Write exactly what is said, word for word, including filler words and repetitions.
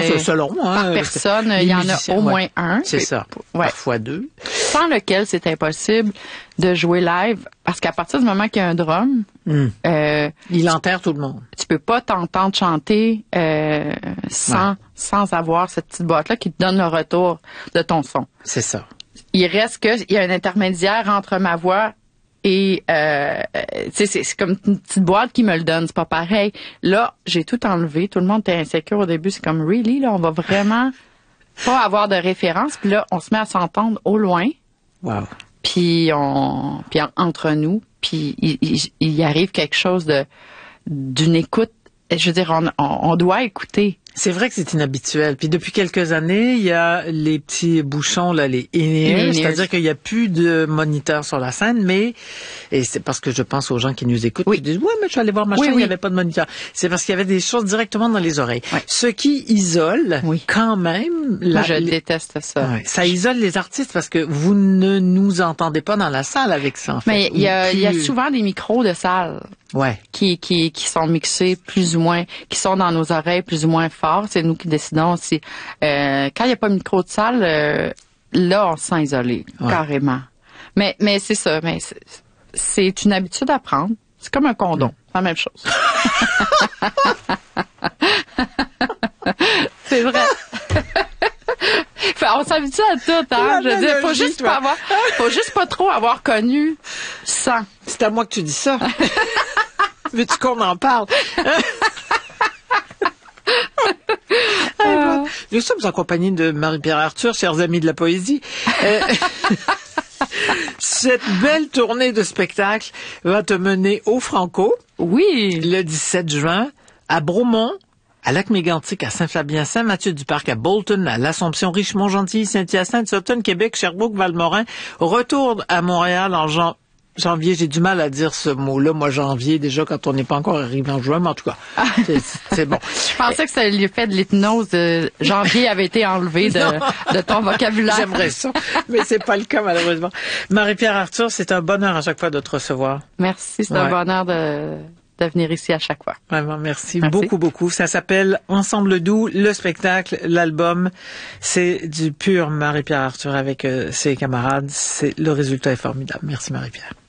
c'est selon. Hein, par personne, il y en a au ouais. moins un. C'est ça. Ouais. Parfois deux. Sans lequel c'est impossible de jouer live, parce qu'à partir du moment qu'il y a un drum, mm. euh, il enterre tout le monde. Tu peux pas t'entendre chanter euh, sans ouais. sans avoir cette petite boîte-là qui te donne le retour de ton son. C'est ça. Il reste que il y a un intermédiaire entre ma voix et euh, c'est, c'est comme une petite boîte qui me le donne, c'est pas pareil. Là, j'ai tout enlevé, tout le monde était insécure au début, c'est comme really là, on va vraiment pas avoir de référence, puis là on se met à s'entendre au loin. Wow. Puis on puis en, entre nous, puis il, il, il y arrive quelque chose de d'une écoute. Je veux dire, on, on, on doit écouter. C'est vrai que c'est inhabituel. Puis depuis quelques années, il y a les petits bouchons, là, les in-ears, c'est-à-dire qu'il n'y a plus de moniteurs sur la scène, mais, et c'est parce que je pense aux gens qui nous écoutent, oui. qui disent, ouais, mais je suis allé voir machin, oui, oui. il n'y avait pas de moniteur. C'est parce qu'il y avait des choses directement dans les oreilles. Oui. Ce qui isole, oui. quand même... La, Moi, je les, déteste ça. Ouais, ça isole les artistes parce que vous ne nous entendez pas dans la salle avec ça, en fait. Mais il y a, il y a souvent des micros de salle. Ouais. Qui, qui, qui sont mixés plus ou moins, qui sont dans nos oreilles plus ou moins forts. C'est nous qui décidons si, euh, quand il n'y a pas de micro de salle, euh, là, on se sent isolé, ouais. carrément. Mais, mais c'est ça, mais c'est, c'est une habitude à prendre. C'est comme un condom. C'est la même chose. C'est vrai. On s'habitue à tout, hein. Je veux dire, faut juste pas avoir, faut juste pas trop avoir connu sans. C'est à moi que tu dis ça. Veux-tu qu'on en parle? euh... Nous sommes accompagnés de Marie-Pierre Arthur, chers amis de la poésie. Euh... Cette belle tournée de spectacle va te mener au Franco. Oui. Le dix-sept juin, à Bromont, à Lac-Mégantic, à Saint-Flavien, Saint-Mathieu-du-Parc, à Bolton, à l'Assomption, Richmond-Gentilly, Saint-Hyacinthe, Sutton, Québec, Sherbrooke, Valmorin. Retour à Montréal en jan- janvier. J'ai du mal à dire ce mot-là, moi, janvier, déjà, quand on n'est pas encore arrivé en juin, mais en tout cas, c'est, c'est bon. Je pensais que ça lui fait de l'hypnose. De janvier avait été enlevé de, de ton vocabulaire. J'aimerais ça, mais c'est pas le cas, malheureusement. Marie-Pierre Arthur, c'est un bonheur à chaque fois de te recevoir. Merci, c'est ouais. un bonheur de... de venir ici à chaque fois. Vraiment, merci, merci beaucoup, beaucoup. Ça s'appelle Ensemble doux, le spectacle, l'album. C'est du pur Marie-Pierre Arthur avec euh, ses camarades. C'est, le résultat est formidable. Merci Marie-Pierre.